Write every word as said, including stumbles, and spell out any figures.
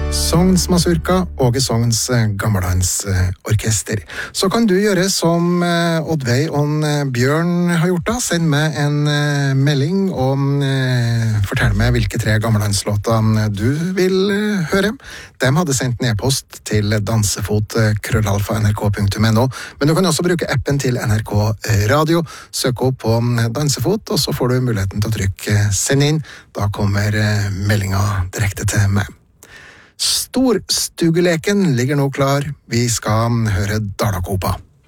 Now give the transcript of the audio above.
Sogns Masurka, Åge Sogns gammeldansorkester. Så kan du gjøre som Oddveig og Bjørn har gjort da. Send meg en melding og fortell meg hvilke tre gammeldandslåter du vil høre. De hadde sendt en e-post til dansefot krøllalfa nrk punktum no, men du kan også bruke appen til N R K Radio. Søk opp på dansefot, og så får du muligheten til å trykke send inn. Da kommer meldinga direkte til meg. Storstugeleken ligger nå klar. Vi skal høre Dalakopa.